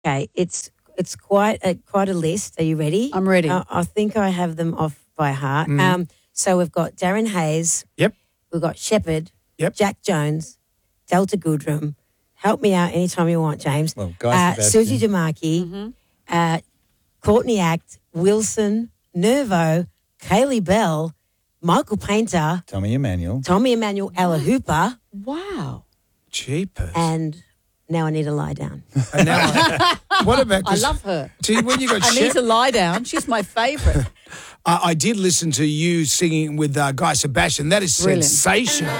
Okay, it's quite a list. Are you ready? I'm ready. I think I have them off by heart. So we've got Darren Hayes. Yep. We've got Shepherd. Yep. Jack Jones. Delta Goodrum. Help me out anytime you want, James. Well, Guy Susie Sebastian. DeMarchi. Courtney Act. Wilson. Nervo. Kaylee Bell. Michael Painter. Tommy Emmanuel. Ella Hooper. Wow. Jeepers. And now I need to lie down. And now what about I love her. See, when you got I need to lie down. She's my favourite. I did listen to you singing with Guy Sebastian. That is Brilliant. sensational.